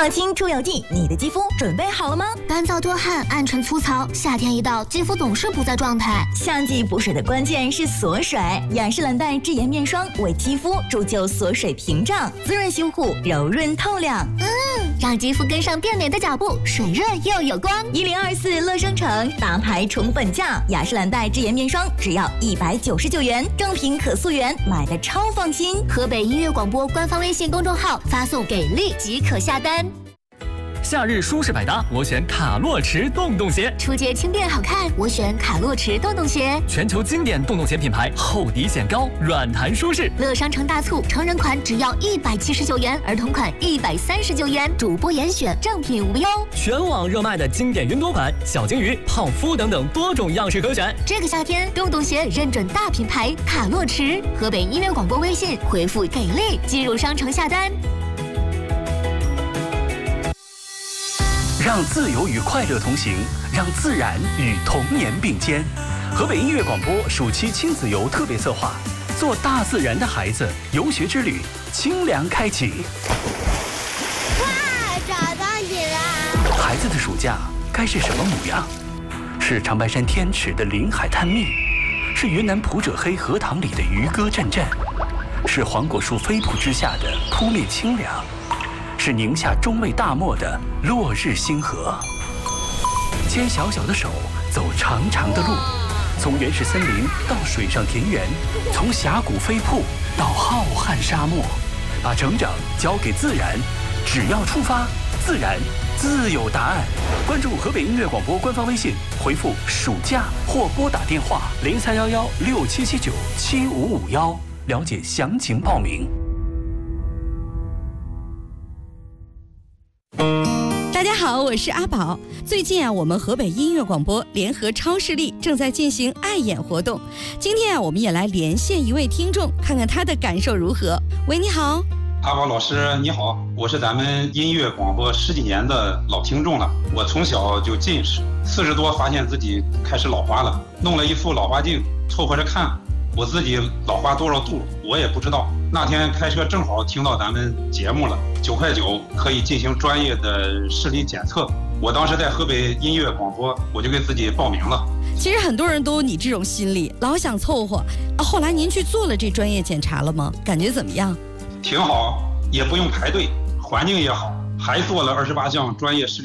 放心出游记，你的肌肤准备好了吗？ 干燥多汗、暗沉粗糙，夏天一到，肌肤总是不在状态。 夏季补水的关键是锁水，雅诗兰黛智妍面霜为肌肤铸就锁水屏障，滋润修护，柔润透亮。 让肌肤跟上变美的脚步，水润又有光。 1024乐商城大牌宠本价，雅诗兰黛智妍面霜只要199元，正品可溯源，买的超放心。 河北音乐广播官方微信公众号发送给力即可下单。 夏日舒适百搭，我选卡洛驰洞洞鞋。 出街轻便好看，我选卡洛驰洞洞鞋。 全球经典洞洞鞋品牌，厚底显高，软弹舒适。 乐商城大促，成人款只要179元，儿童款139元，主播严选，正品无忧。 全网热卖的经典云朵款、小金鱼、泡芙等等多种样式可选。 这个夏天，洞洞鞋认准大品牌卡洛驰。河北音乐广播微信回复给力，进入商城下单。 让自由与快乐同行，让自然与童年并肩。河北音乐广播暑期亲子游特别策划，做大自然的孩子游学之旅，清凉开启。 哇，找到你了！ 孩子的暑假该是什么模样？是长白山天池的临海探秘，是云南普者黑荷塘里的渔歌阵阵，是黄果树飞瀑之下的扑面清凉，是宁夏中卫大漠的落日星河。牵小小的手，走长长的路，从原始森林到水上田园，从峡谷飞瀑到浩瀚沙漠，把成长交给自然，只要出发，自然自有答案。关注河北音乐广播官方微信，回复暑假或拨打电话031167797551，了解详情报名。 大家好，我是阿宝。最近我们河北音乐广播联合超视力正在进行爱眼活动。今天我们也来连线一位听众，看看他的感受如何。喂，你好。 阿宝老师你好，我是咱们音乐广播10几年的老听众了。我从小就近视，40多发现自己开始老花了，弄了一副老花镜凑合着看。我自己老花多少度我也不知道。那天开车正好听到咱们节目了，9块9可以进行专业的视力检测。我当时在河北音乐广播，我就给自己报名了。 其实很多人都有你这种心理，老想凑合。后来您去做了这专业检查了吗？感觉怎么样？ 挺好，也不用排队，环境也好，还做了28项专业视力